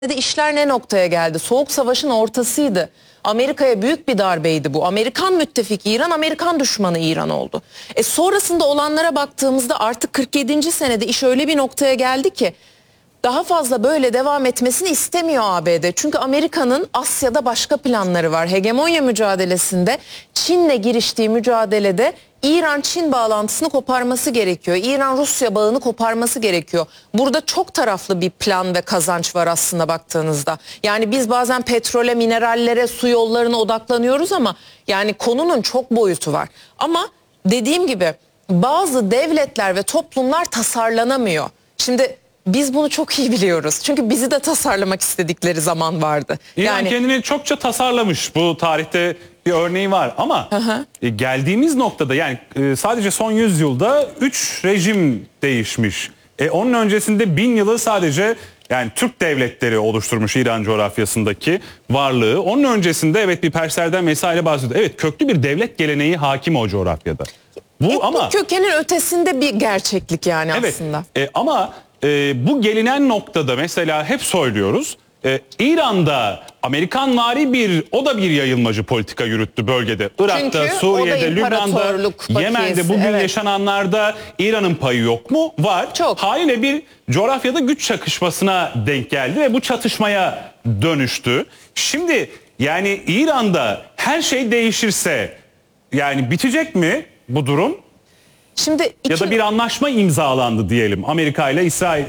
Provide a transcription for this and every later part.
de işler ne noktaya geldi? Soğuk Savaş'ın ortasıydı. Amerika'ya büyük bir darbeydi bu. Amerikan müttefik İran, Amerikan düşmanı İran oldu. Sonrasında olanlara baktığımızda artık 47. senede iş öyle bir noktaya geldi ki daha fazla böyle devam etmesini istemiyor ABD. Çünkü Amerika'nın Asya'da başka planları var. Hegemonya mücadelesinde, Çin'le giriştiği mücadelede İran-Çin bağlantısını koparması gerekiyor. İran-Rusya bağını koparması gerekiyor. Burada çok taraflı bir plan ve kazanç var aslında baktığınızda. Yani biz bazen petrole, minerallere, su yollarına odaklanıyoruz ama yani konunun çok boyutu var. Ama dediğim gibi bazı devletler ve toplumlar tasarlanamıyor. Şimdi biz bunu çok iyi biliyoruz. Çünkü bizi de tasarlamak istedikleri zaman vardı. İran kendini çokça tasarlamış. Bu tarihte bir örneği var ama geldiğimiz noktada yani sadece son 100 yılda 3 rejim değişmiş. Onun öncesinde 1000 yılı sadece yani Türk devletleri oluşturmuş İran coğrafyasındaki varlığı. Onun öncesinde evet bir Perslerden vesaire bahsediyor. Evet, köklü bir devlet geleneği hakim o coğrafyada. Bu kökenin ötesinde bir gerçeklik yani aslında. Ama bu gelinen noktada mesela hep söylüyoruz. İran'da Amerikanvari bir yayılmacı politika yürüttü bölgede. Irak'ta, çünkü Suriye'de, Lübnan'da, Yemen'de bugün yaşananlarda İran'ın payı yok mu? Var. Çok. Haliyle bir coğrafyada güç çakışmasına denk geldi ve bu çatışmaya dönüştü. Şimdi yani İran'da her şey değişirse yani bitecek mi bu durum? Şimdi ya da bir anlaşma imzalandı diyelim Amerika ile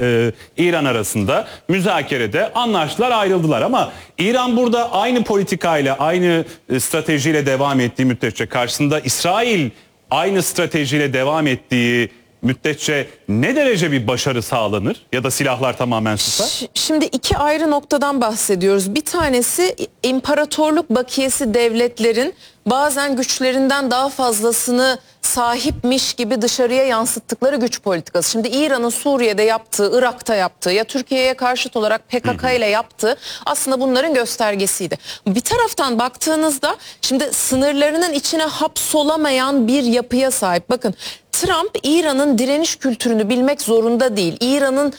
İran arasında müzakerede anlaştılar, ayrıldılar ama İran burada aynı politikayla, aynı stratejiyle devam ettiği müddetçe, karşısında İsrail aynı stratejiyle devam ettiği müddetçe ne derece bir başarı sağlanır ya da silahlar tamamen susar? Şimdi iki ayrı noktadan bahsediyoruz. Bir tanesi imparatorluk bakiyesi devletlerin bazen güçlerinden daha fazlasını sahipmiş gibi dışarıya yansıttıkları güç politikası. Şimdi İran'ın Suriye'de yaptığı, Irak'ta yaptığı ya Türkiye'ye karşıt olarak PKK ile yaptığı aslında bunların göstergesiydi. Bir taraftan baktığınızda şimdi sınırlarının içine hapsolamayan bir yapıya sahip. Bakın, Trump İran'ın direniş kültürünü bilmek zorunda değil. İran'ın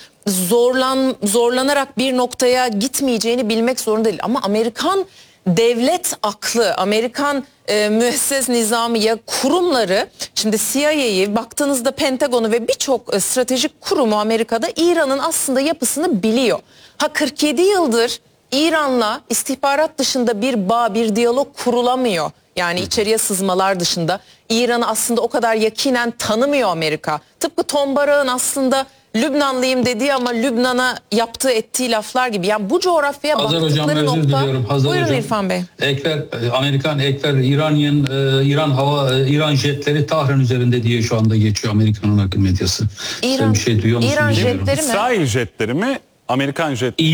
zorlanarak bir noktaya gitmeyeceğini bilmek zorunda değil. Ama Amerikan devlet aklı, Amerikan müesses nizamı ya kurumları, şimdi CIA'yı baktığınızda, Pentagon'u ve birçok stratejik kurumu Amerika'da İran'ın aslında yapısını biliyor. 47 yıldır İran'la istihbarat dışında bir bağ, bir diyalog kurulamıyor. Yani içeriye sızmalar dışında İran'ı aslında o kadar yakinen tanımıyor Amerika. Tıpkı Tom Barak'ın aslında Lübnanlıyım dediği ama Lübnan'a yaptığı ettiği laflar gibi. Yani bu coğrafyaya baktıkları nokta. Buyurun hocam. İrfan Bey. Amerikan İran jetleri Tahran üzerinde diye şu anda geçiyor Amerikan'ın akıl medyası. İran, bir şey duyuyor musunuz? İran jetleri mi? İsrail jetleri mi? Amerikan jetleri?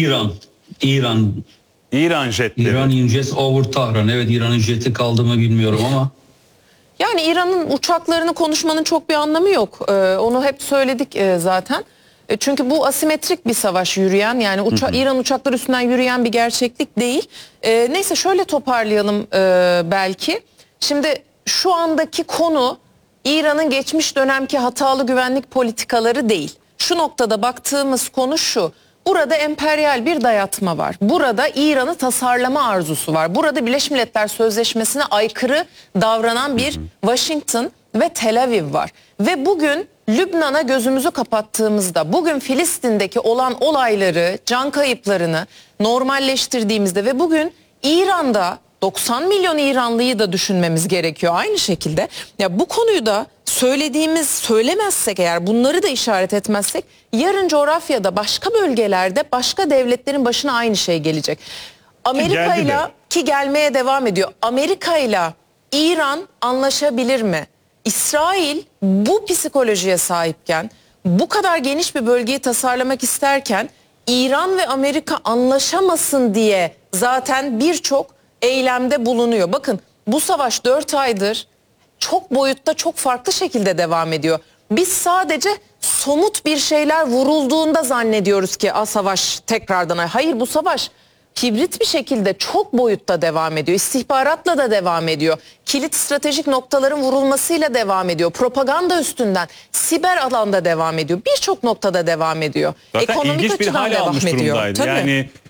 İran jetleri. İran jets over Tahran. Evet, İran'ın jeti kaldı mı bilmiyorum ama. Yani İran'ın uçaklarını konuşmanın çok bir anlamı yok. Onu hep söyledik zaten. Çünkü bu asimetrik bir savaş yürüyen, yani İran uçakları üstünden yürüyen bir gerçeklik değil. Neyse, şöyle toparlayalım belki. Şimdi şu andaki konu İran'ın geçmiş dönemki hatalı güvenlik politikaları değil. Şu noktada baktığımız konu şu: burada emperyal bir dayatma var. Burada İran'ı tasarlama arzusu var. Burada Birleşmiş Milletler Sözleşmesi'ne aykırı davranan bir Washington ve Tel Aviv var. Ve bugün Lübnan'a gözümüzü kapattığımızda, bugün Filistin'deki olan olayları, can kayıplarını normalleştirdiğimizde ve bugün İran'da 90 milyon İranlıyı da düşünmemiz gerekiyor aynı şekilde. Ya bu konuyu da söylemezsek eğer, bunları da işaret etmezsek, yarın coğrafyada başka bölgelerde başka devletlerin başına aynı şey gelecek. Amerika'yla ki gelmeye devam ediyor. Amerika'yla İran anlaşabilir mi? İsrail bu psikolojiye sahipken, bu kadar geniş bir bölgeyi tasarlamak isterken, İran ve Amerika anlaşamasın diye zaten birçok eylemde bulunuyor. Bakın, bu savaş 4 aydır çok boyutta, çok farklı şekilde devam ediyor. Biz sadece somut bir şeyler vurulduğunda zannediyoruz ki savaş tekrardan. Hayır, bu savaş hibrit bir şekilde çok boyutta devam ediyor. İstihbaratla da devam ediyor. Kilit stratejik noktaların vurulmasıyla devam ediyor. Propaganda üstünden, siber alanda devam ediyor. Birçok noktada devam ediyor. Zaten ekonomik ilginç bir açıdan hal devam almış ediyor. durumdaydı. Tabii. Yani